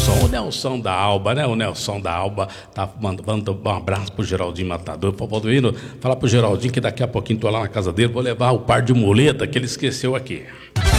O Nelson da Alba, né? O Nelson da Alba tá mandando um abraço pro Geraldinho Matador. Valdoino, falar pro Geraldinho que daqui a pouquinho tô lá na casa dele, vou levar o par de muleta que ele esqueceu aqui.